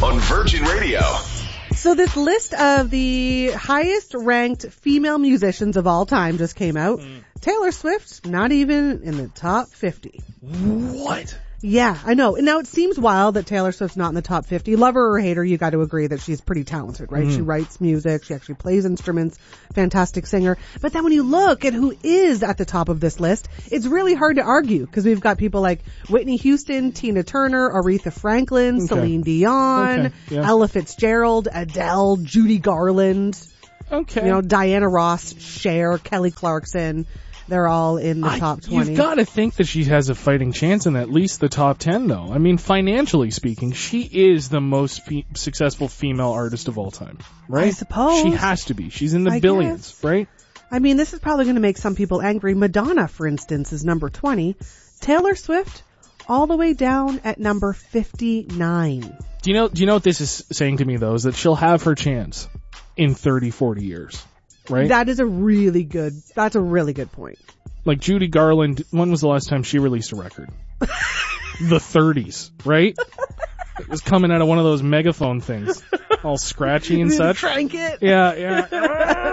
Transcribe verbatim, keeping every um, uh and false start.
on Virgin Radio. So this list of the highest ranked female musicians of all time just came out. Mm. Taylor Swift, not even in the top fifty. What? Yeah, I know. Now it seems wild that Taylor Swift's not in the top fifty. Lover or hater, you got to agree that she's pretty talented, right? Mm. She writes music, she actually plays instruments, fantastic singer. But then when you look at who is at the top of this list, it's really hard to argue because we've got people like Whitney Houston, Tina Turner, Aretha Franklin, okay. Celine Dion, okay. yeah. Ella Fitzgerald, Adele, Judy Garland. Okay. You know, Diana Ross, Cher, Kelly Clarkson. They're all in the top I, twenty. You've got to think that she has a fighting chance in at least the top ten, though. I mean, financially speaking, she is the most fe- successful female artist of all time, right? I suppose. She has to be. She's in the I billions, guess. right? I mean, this is probably going to make some people angry. Madonna, for instance, is number twenty. Taylor Swift, all the way down at number fifty-nine. Do you know, do you know what this is saying to me, though? Is that she'll have her chance in thirty, forty years. Right? That is a really good, that's a really good point. Like Judy Garland, when was the last time she released a record? The thirties, right? It was coming out of one of those megaphone things. All scratchy and such. Crank it. Yeah, yeah.